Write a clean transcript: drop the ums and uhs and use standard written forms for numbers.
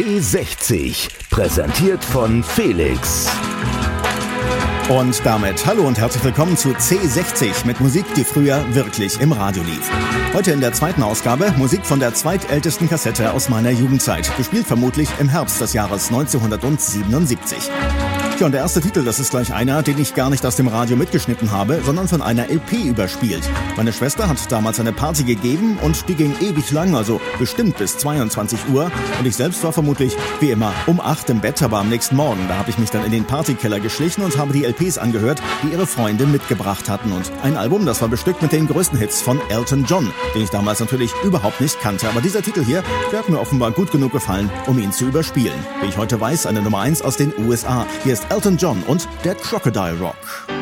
C60, präsentiert von Felix. Und damit hallo und herzlich willkommen zu C60 mit Musik, die früher wirklich im Radio lief. Heute in der zweiten Ausgabe Musik von der zweitältesten Kassette aus meiner Jugendzeit, gespielt vermutlich im Herbst des Jahres 1977. Ja, und der erste Titel, das ist gleich einer, den ich gar nicht aus dem Radio mitgeschnitten habe, sondern von einer LP überspielt. Meine Schwester hat damals eine Party gegeben und die ging ewig lang, also bestimmt bis 22 Uhr. Und ich selbst war vermutlich, wie immer, um 8 im Bett, aber am nächsten Morgen, da habe ich mich dann in den Partykeller geschlichen und habe die LPs angehört, die ihre Freunde mitgebracht hatten. Und ein Album, das war bestückt mit den größten Hits von Elton John, den ich damals natürlich überhaupt nicht kannte. Aber dieser Titel hier, der hat mir offenbar gut genug gefallen, um ihn zu überspielen. Wie ich heute weiß, eine Nummer 1 aus den USA. Hier ist Elton John und der Crocodile Rock.